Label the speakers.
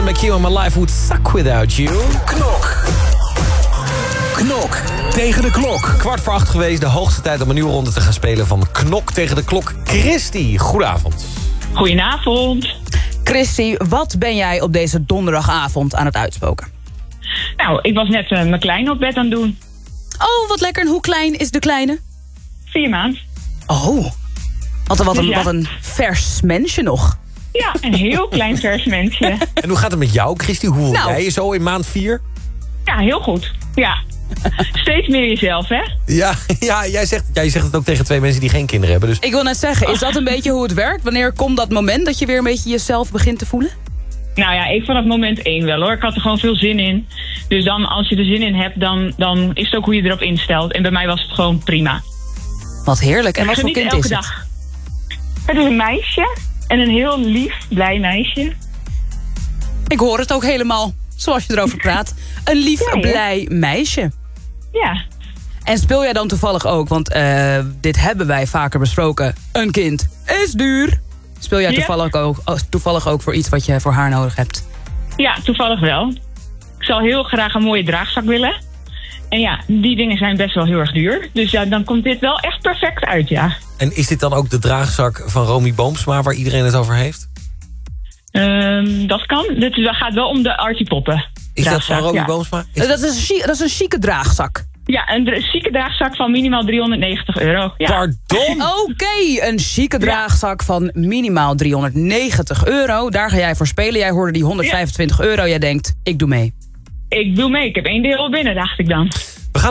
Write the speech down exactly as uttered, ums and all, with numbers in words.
Speaker 1: McHugh and My Life Would Suck Without You.
Speaker 2: Knok. Knok tegen de klok.
Speaker 1: Kwart voor acht geweest, de hoogste tijd om een nieuwe ronde te gaan spelen van Knok tegen de klok. Christy, goedenavond.
Speaker 3: Goedenavond.
Speaker 4: Christy, wat ben jij op deze donderdagavond aan het uitspoken?
Speaker 3: Nou, ik was net uh, mijn kleine op bed aan het doen.
Speaker 4: Oh, wat lekker. En hoe klein is de kleine?
Speaker 3: Vier maanden.
Speaker 4: Oh, wat een, wat een,
Speaker 3: Dus ja.
Speaker 4: wat een vers mensje nog.
Speaker 3: Ja, een heel klein vers mensje.
Speaker 1: En hoe gaat het met jou, Christy? Hoe voel
Speaker 4: Nou.
Speaker 1: jij je zo in maand vier?
Speaker 3: Ja, heel goed. Ja. Steeds meer jezelf, hè?
Speaker 1: Ja, ja jij, zegt, jij zegt het ook tegen twee mensen die geen kinderen hebben. Dus
Speaker 4: Ik wil net zeggen, is dat een beetje hoe het werkt? Wanneer komt dat moment dat je weer een beetje jezelf begint te voelen?
Speaker 3: Nou ja, ik vanaf moment één wel hoor. Ik had er gewoon veel zin in. Dus dan, als je er zin in hebt, dan, dan is het ook hoe je erop instelt. En bij mij was het gewoon prima.
Speaker 4: Wat heerlijk. En wat voor
Speaker 3: Geniet
Speaker 4: kind
Speaker 3: elke
Speaker 4: is het?
Speaker 3: dag. Het is een meisje. En een heel lief, blij meisje.
Speaker 4: Ik hoor het ook helemaal, zoals je erover praat. Een lief,
Speaker 3: Ja, ja.
Speaker 4: blij meisje.
Speaker 3: Ja.
Speaker 4: En speel jij dan toevallig ook, want uh, dit hebben wij vaker besproken. Een kind is duur. Speel jij
Speaker 3: Ja.
Speaker 4: toevallig, ook, toevallig ook voor iets wat je voor haar nodig hebt?
Speaker 3: Ja, toevallig wel. Ik zou heel graag een mooie draagzak willen. En ja, die dingen zijn best wel heel erg duur. Dus ja, dan komt dit wel echt perfect uit, ja.
Speaker 1: En is dit dan ook de draagzak van Romy Boomsma waar iedereen het over heeft?
Speaker 3: Um, dat kan. Dit is- dat gaat wel om de Artie Poppen.
Speaker 1: Is dat van Romy
Speaker 3: ja.
Speaker 1: Boomsma? Is
Speaker 4: Dat is, een chic, dat is een chique draagzak.
Speaker 3: Ja, een dra- chique draagzak van minimaal driehonderdnegentig euro. Ja.
Speaker 1: Pardon?
Speaker 4: Oké, een chique draagzak van minimaal driehonderdnegentig euro. Daar ga jij voor spelen. Jij hoorde die honderdvijfentwintig euro. Jij denkt, ik doe mee.
Speaker 3: Ik doe mee. Ik heb één deel binnen, dacht ik dan.